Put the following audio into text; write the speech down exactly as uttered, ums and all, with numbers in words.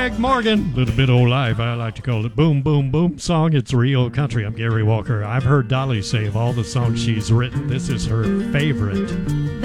Greg Morgan. Little bit old life, I like to call it. Boom, boom, boom song. It's real country. I'm Gary Walker. I've heard Dolly say of all the songs she's written, this is her favorite.